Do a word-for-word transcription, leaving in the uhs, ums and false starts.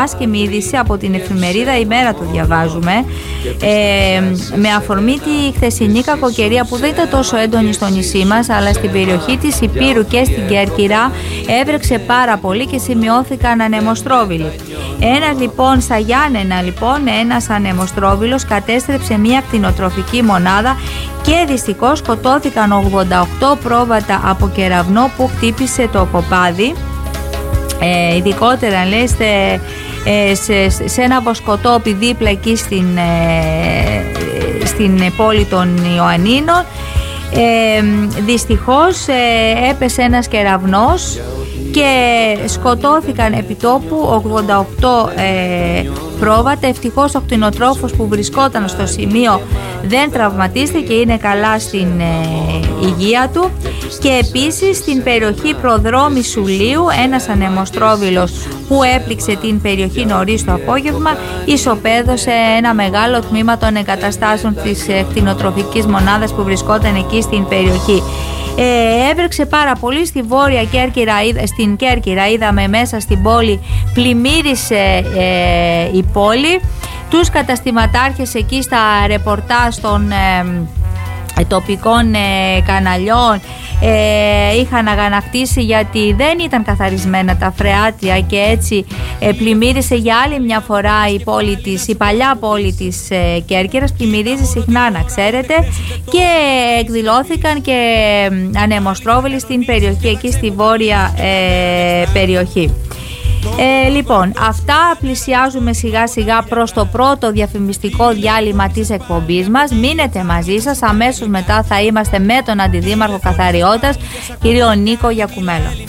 άσχημη είδηση από την εφημερίδα Ημέρα, το διαβάζουμε, ε, με αφορμή τη χθεσινή κακοκαιρία που δεν ήταν τόσο έντονη στο νησί μας, αλλά στην περιοχή της Ηπείρου και στην Κέρκυρα έβρεξε πάρα πολύ και σημειώθηκαν ανεμοστρόβιλοι. Ένας λοιπόν στα Γιάννενα, λοιπόν, ένας ανεμοστρόβιλος κατέστρεψε μια κτηνοτροφική μονάδα και δυστυχώς σκοτώθηκαν ογδόντα οκτώ πρόβατα από κεραυνό που χτύπησε το κοπάδι. Ε, ειδικότερα, λέει, σε, σε, σε ένα βοσκοτόπι δίπλα εκεί στην, ε, στην πόλη των Ιωαννίνων. Ε, δυστυχώς ε, έπεσε ένας κεραυνός και σκοτώθηκαν επί τόπου ογδόντα οκτώ ε, πρόβατα. Ευτυχώς ο κτηνοτρόφος που βρισκόταν στο σημείο δεν τραυματίστηκε, είναι καλά στην ε, υγεία του. Και επίσης στην περιοχή Προδρόμη Σουλίου ένας ανεμοστρόβιλος που έπληξε την περιοχή νωρίς το απόγευμα ισοπαίδωσε ένα μεγάλο τμήμα των εγκαταστάσεων της ε, κτηνοτροφικής μονάδας που βρισκόταν εκεί στην περιοχή. Ε, έβρεξε πάρα πολύ στη Βόρεια Κέρκυρα, στην Κέρκυρα είδαμε μέσα στην πόλη πλημμύρισε ε, η πόλη. Τους καταστηματάρχες εκεί στα ρεπορτάζ των ε, τοπικών ε, καναλιών ε, είχαν αγανακτήσει γιατί δεν ήταν καθαρισμένα τα φρεάτια και έτσι ε, πλημμύρισε για άλλη μια φορά η πόλη της, η παλιά πόλη της ε, Κέρκυρας. Πλημμυρίζει συχνά, να ξέρετε, και εκδηλώθηκαν και ε, ανεμοστρόβιλοι στην περιοχή εκεί, στη βόρεια ε, περιοχή. Ε, λοιπόν, αυτά, πλησιάζουμε σιγά σιγά προς το πρώτο διαφημιστικό διάλειμμα της εκπομπής μας. Μείνετε μαζί σας, αμέσως μετά θα είμαστε με τον Αντιδήμαρχο Καθαριότητας, κύριο Νίκο Γιακουμέλο.